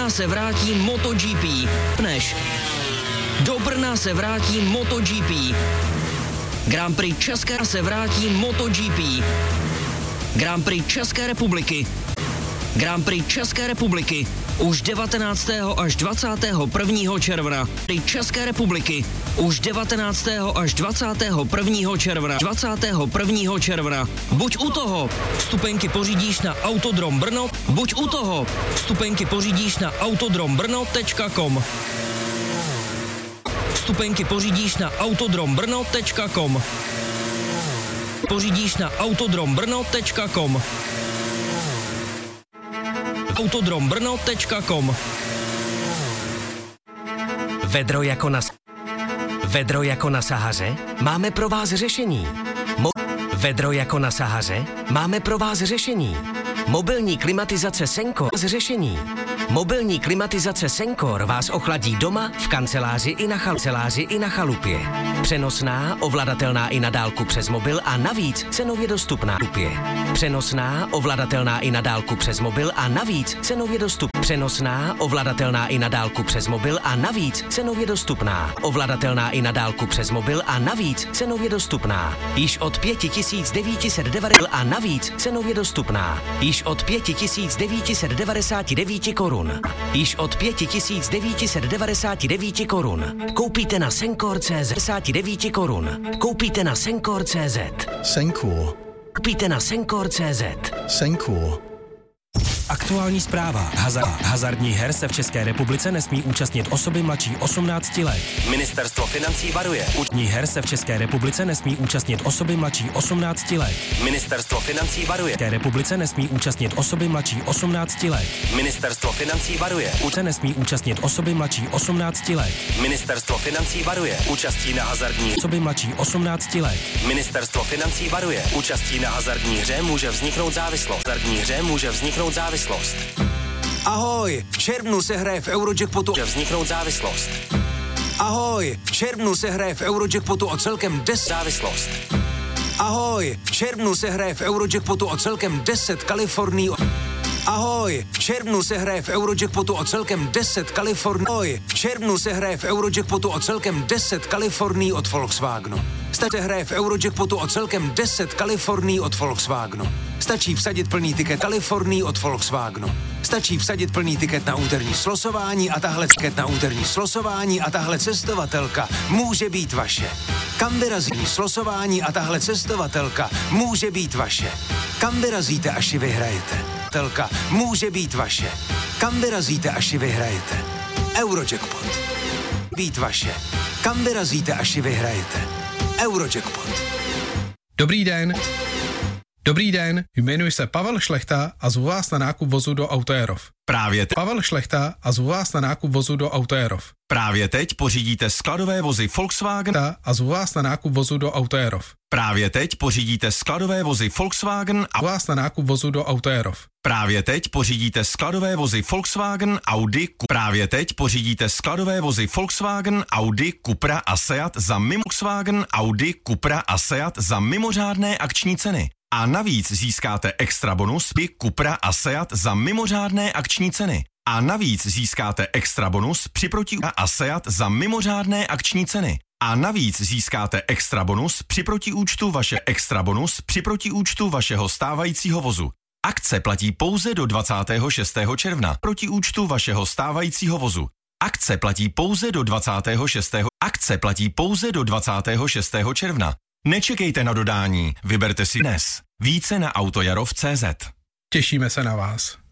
Brna se vrátí MotoGP. Pneš. Do Brna se vrátí MotoGP. Grand Prix České se vrátí MotoGP. Grand Prix České republiky. Grand Prix České republiky. Už 19. až 21. června. Prix České republiky. Už 19. až 21. června. 21. června. Buď u toho. Vstupenky pořídíš na Autodrom Brno. Buď u toho. Vstupenky pořídíš na autodrombrno.com. Vstupenky pořídíš na autodrombrno.com. Pořídíš na autodrombrno.com. autodrombrno.com. Vedro jako na Sahaře? Máme pro vás řešení. Vedro jako na Sahaře? Máme pro vás řešení. Mobilní klimatizace Senkor z řešení. Mobilní klimatizace Senkor vás ochladí doma, v kanceláři i na chalupě. Přenosná, ovladatelná i na dálku přes mobil a navíc cenově dostupná. Přenosná, ovladatelná i na dálku přes mobil a navíc cenově dostupná. Přenosná, ovladatelná i na dálku přes mobil a navíc cenově dostupná. Ovladatelná i na dálku přes mobil a navíc cenově dostupná. Již od 5990 a navíc cenově dostupná. Již od 5999 korun. Již od 5999 korun. Koupíte na Senkor.cz 59 korun. Koupíte na Senkor.cz. Senkor. Koupíte na Senkor.cz. Senkor. Aktuální zpráva. Hazardních her se v České republice nesmí účastnit osoby mladší 18 let. Ministerstvo financí varuje. Účastních her se v České republice nesmí účastnit osoby mladší 18 let. Ministerstvo financí varuje. V České republice nesmí účastnit osoby mladší 18 let. Ministerstvo financí varuje. Se nesmí účastnit osoby mladší 18 let. Ministerstvo financí varuje. Účastí na hazardní osoby mladší 18 let. Ministerstvo financí varuje. Účastí na hazardní hře může vzniknout závislost. Ahoj, v červnu se hraje v Eurojackpotu vzniknout závislost. Ahoj, v červnu se hraje v Eurojackpotu o celkem 10 závislost. Ahoj, v červnu se hraje v Eurojackpotu o celkem 10 Kalifornií. Ahoj, v červnu se hraje v Eurojackpotu o celkem 10 Kalifornií. Ahoj, v červnu se hraje v Eurojackpotu o celkem 10 Kalifornií od Volkswagenu. Se hraje v Eurojackpotu o celkem 10 Kalifornií od Volkswagenu. Stačí vsadit plný tiket Kalifornii od Volkswagenu. Stačí vsadit plný tiket na úterní slosování a tahle cestovatelka může být vaše. Kam vyrazí slosování a tahle cestovatelka může být vaše. Kam vyrazíte, až ji vyhrajete? Telka může být vaše. Kam vyrazíte, až ji vyhrajete? Eurojackpot. Být vaše. Kam vyrazíte, až ji vyhrajete? Eurojackpot. Dobrý den, jmenuji se Pavel Šlechta a zvu vás na nákup vozu do Autoerov. Právě teď pořídíte skladové vozy Volkswagen a zvu vás na nákup vozu do Autoerov. Právě teď pořídíte skladové vozy Volkswagen a vás na nákup vozu do Autoerov. Právě teď pořídíte skladové vozy Volkswagen, Audi, Právě teď pořídíte skladové vozy Volkswagen, Audi, Cupra a Seat za Volkswagen, Audi, Cupra a Seat za mimořádné akční ceny. A navíc získáte extra bonus Cupra a Seat za mimořádné akční ceny. A navíc získáte extra bonus při protiúčtu a Seat za mimořádné akční ceny. A navíc získáte extra bonus při protiúčtu vašeho stávajícího vozu. Akce platí pouze do 26. června. Protiúčtu vašeho stávajícího vozu. Akce platí pouze do 26. června. Nečekejte na dodání, vyberte si dnes. Více na autojarov.cz. Těšíme se na vás.